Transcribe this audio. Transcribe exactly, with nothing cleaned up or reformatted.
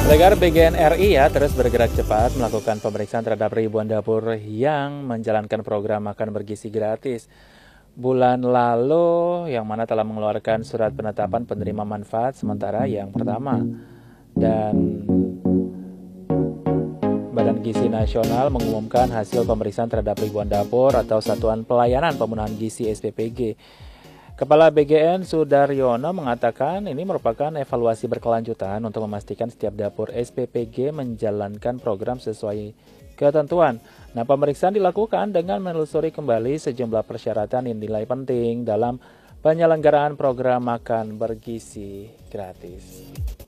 Pendengar B G N R I ya terus bergerak cepat melakukan pemeriksaan terhadap ribuan dapur yang menjalankan program makan bergizi gratis. Bulan lalu yang mana telah mengeluarkan surat penetapan penerima manfaat sementara yang pertama. Dan Badan Gizi Nasional mengumumkan hasil pemeriksaan terhadap ribuan dapur atau Satuan Pelayanan Pemenuhan Gizi S P P G. Kepala B G N Sudaryono mengatakan ini merupakan evaluasi berkelanjutan untuk memastikan setiap dapur S P P G menjalankan program sesuai ketentuan. Nah, pemeriksaan dilakukan dengan menelusuri kembali sejumlah persyaratan yang dinilai penting dalam penyelenggaraan program makan bergizi gratis.